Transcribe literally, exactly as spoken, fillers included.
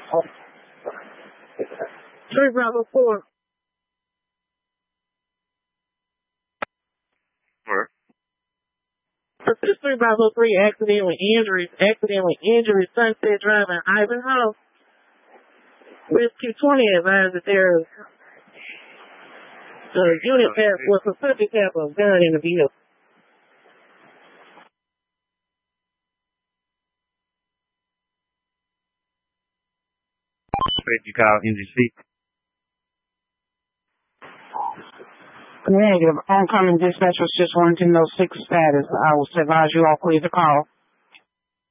three Bravo four. Where? This is three Bravo three, accidentally injuries, accidentally injuries, Sunset Drive in Ivanhoe. Rescue twenty advised that there the unit pass was a subject have a gun in the vehicle. You call N G C. Negative. Oncoming dispatch was just wanting to know six status. I will advise you all clear the call.